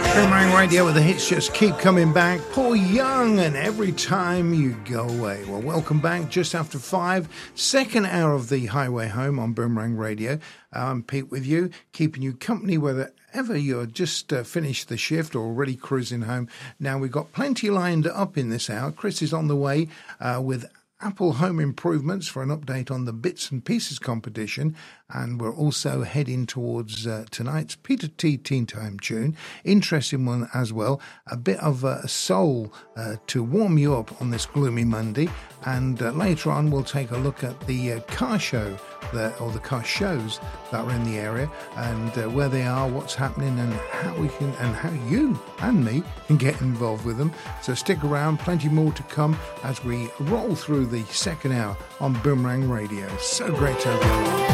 Boomerang Radio with the hits just keep coming back. Paul Young and Every Time You Go Away. Well, welcome back just after 5. Second hour of the Highway Home on Boomerang Radio. I'm Pete with you, keeping you company wherever you're just finished the shift or already cruising home. Now, we've got plenty lined up in this hour. Chris is on the way with Apple Home Improvements for an update on the Bits and Pieces competition, and we're also heading towards tonight's Peter T. Teen Time tune. Interesting one as well, a bit of soul to warm you up on this gloomy Monday, and later on we'll take a look at the car show, or the car shows that are in the area, and where they are, what's happening, and how we can, and how you and me can get involved with them. So stick around, plenty more to come as we roll through the second hour on Boomerang Radio. So great to have you along.